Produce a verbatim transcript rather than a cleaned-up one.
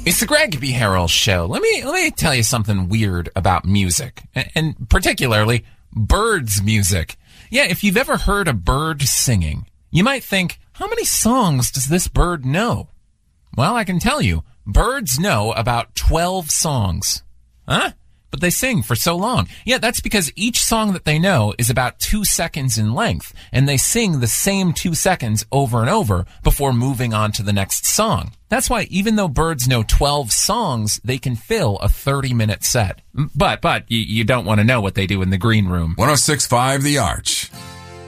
It's the Greg B. Harrell Show. Let me let me tell you something weird about music, and, and particularly birds' music. Yeah, if you've ever heard a bird singing, you might think, how many songs does this bird know? Well, I can tell you, birds know about twelve songs. Huh? But they sing for so long. Yeah, that's because each song that they know is about two seconds in length, and they sing the same two seconds over and over before moving on to the next song. That's why even though birds know twelve songs, they can fill a thirty-minute set. But, but, you, you don't want to know what they do in the green room. one oh six point five The Arch.